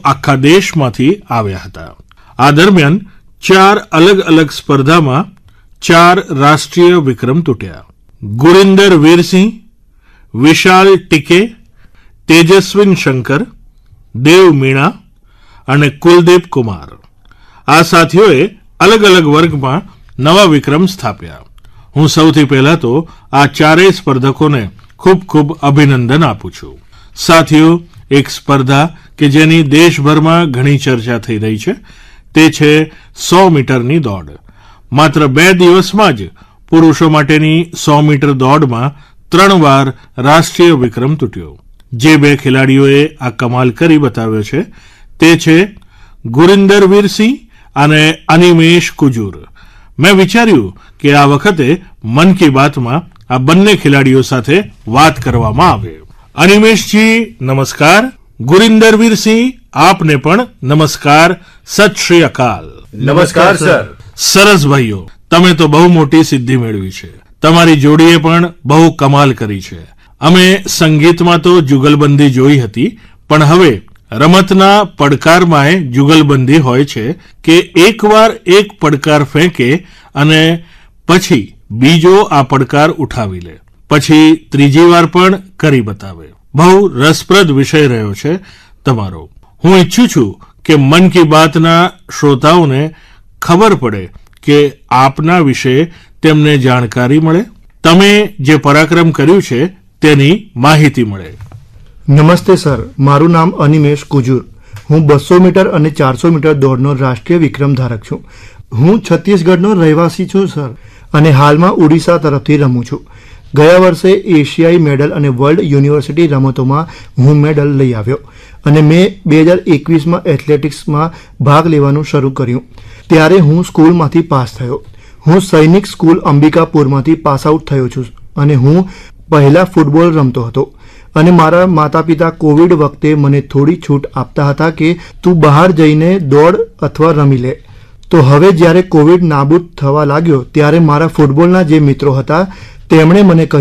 આખા દેશમાંથી આવ્યા હતા. આ દરમિયાન 4 અલગ અલગ સ્પર્ધામાં 4 રાષ્ટ્રીય વિક્રમ તૂટ્યા. ગુરિંદર વીરસિંહ, વિશાલ ટીકે, તેજસ્વિન શંકર, દેવ મીણા અને કુલદીપ કુમાર આ સાથીઓએ અલગ અલગ વર્ગમાં નવા વિક્રમ સ્થાપ્યા. હું સૌથી પહેલા તો આ ચારેય સ્પર્ધકોને ખૂબ ખૂબ અભિનંદન આપું છું. સાથીઓ, એક સ્પર્ધા કે જેની દેશભરમાં ઘણી ચર્ચા થઈ રહી છે તે છે 100 મીટરની દોડ. માત્ર 2 દિવસમાં જ પુરુષો માટેની 100 મીટર દોડમાં 3 વાર રાષ્ટ્રીય વિક્રમ તૂટ્યો. જે 2 ખેલાડીઓએ આ કમાલ કરી બતાવ્યો છે તે છે ગુરિંદર વીરસિંહ અને અનિમેશ કુજુર. મેં વિચાર્યું કે આ વખતે મન કી બાતમાં આ બંને ખેલાડીઓ સાથે વાત કરવામાં આવે. અનિમેશજી નમસ્કાર. ગુરિંદર વીરસિંહ આપને પણ નમસ્કાર. સત શ્રી અકાલ. નમસ્કાર સર. સરસ ભાઈઓ, તમે તો બહુ મોટી સિદ્ધિ મેળવી છે. તમારી જોડીએ પણ બહુ કમાલ કરી છે. અમે સંગીતમાં તો જુગલબંધી જોઈ હતી, પણ હવે રમતના પડકારમાંય જુગલબંધી હોય છે કે એકવાર એક પડકાર ફેંકે અને પછી બીજો આ પડકાર ઉઠાવી લે, પછી ત્રીજી વાર પણ કરી બતાવે. બહુ રસપ્રદ વિષય રહ્યો છે તમારો. હું ઈચ્છું છું કે મન કી બાતના શ્રોતાઓને ખબર પડે કે આપના વિશે તેમને જાણકારી મળે, તમે જે પરાક્રમ કર્યું છે તેની માહિતી મળે. નમસ્તે સર, મારું નામ અનિમેશ કુજુર. હું 200 મીટર અને 400 મીટર દોડનો રાષ્ટ્રીય વિક્રમ ધારક છું. હું છત્તીસગઢનો રહેવાસી છું સર, અને હાલમાં ઓડિશા તરફથી રમું છું. ગયા વર્ષે એશિયાઈ મેડલ અને વર્લ્ડ યુનિવર્સિટી રમતોમાં હું મેડલ લઈ આવ્યો અને મેં 2021માં એથ્લેટિક્સમાં ભાગ લેવાનું શરૂ કર્યું. ત્યારે હું સ્કૂલમાંથી પાસ થયો. હું સૈનિક સ્કૂલ અંબિકાપુરમાંથી પાસ આઉટ થયો છું અને હું પહેલા ફૂટબોલ રમતો હતો. અને મારા માતા પિતા કોવિડ વખતે મને થોડી છૂટ આપતા હતા કે તું બહાર જઈને દોડ અથવા રમી લે. તો હવે જ્યારે કોવિડ નાબૂદ થવા લાગ્યો ત્યારે મારા ફૂટબોલના જે મિત્રો હતા તેમણે મને કહ્યું